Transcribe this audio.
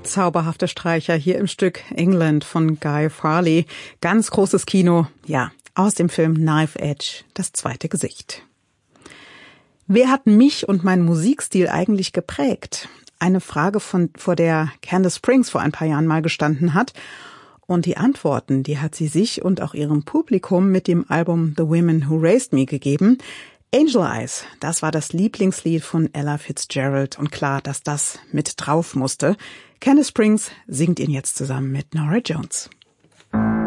Zauberhafte Streicher hier im Stück England von Guy Farley. Ganz großes Kino, ja, aus dem Film Knife Edge, das zweite Gesicht. Wer hat mich und meinen Musikstil eigentlich geprägt? Eine Frage, vor der Candace Springs vor ein paar Jahren mal gestanden hat. Und die Antworten, die hat sie sich und auch ihrem Publikum mit dem Album The Women Who Raised Me gegeben. Angel Eyes, das war das Lieblingslied von Ella Fitzgerald und klar, dass das mit drauf musste. Candace Springs singt ihn jetzt zusammen mit Norah Jones.